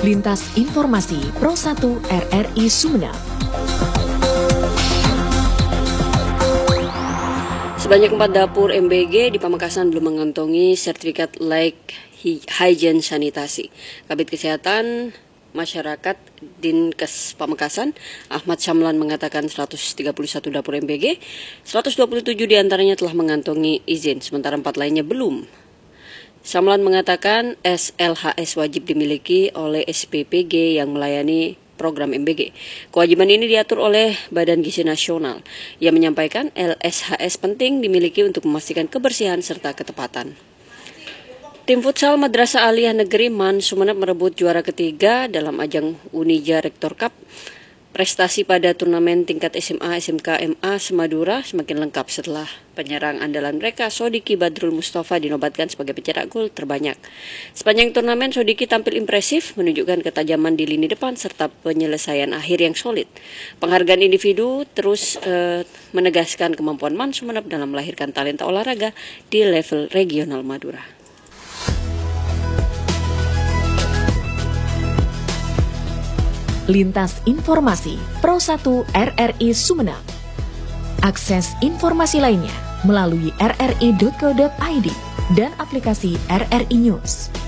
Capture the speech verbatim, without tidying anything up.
Lintas Informasi Pro satu R R I Sumeneb. Sebanyak empat dapur M B G di Pamekasan belum mengantongi sertifikat layak hygiene sanitasi. Kabid Kesehatan Masyarakat Dinkes Pamekasan, Ahmad Syamlan mengatakan seratus tiga puluh satu dapur M B G, seratus dua puluh tujuh diantaranya telah mengantongi izin, sementara empat lainnya belum. Syamlan mengatakan S L H S wajib dimiliki oleh S P P G yang melayani program M B G. Kewajiban ini diatur oleh Badan Gizi Nasional. Ia menyampaikan L S H S penting dimiliki untuk memastikan kebersihan serta ketepatan. Tim futsal Madrasah Aliyah Negeri Man Sumeneb merebut juara ketiga dalam ajang Unija Rektor Cup. Prestasi pada turnamen tingkat S M A S M K M A Semadura semakin lengkap setelah penyerang andalan mereka Sodiki Badrul Mustafa dinobatkan sebagai pencetak gol terbanyak. Sepanjang turnamen Sodiki tampil impresif, menunjukkan ketajaman di lini depan serta penyelesaian akhir yang solid. Penghargaan individu terus eh, menegaskan kemampuan Man Sumeneb dalam melahirkan talenta olahraga di level regional Madura. Lintas Informasi Pro satu R R I Sumeneb. Akses informasi lainnya melalui r r i dot co dot i d dan aplikasi R R I News.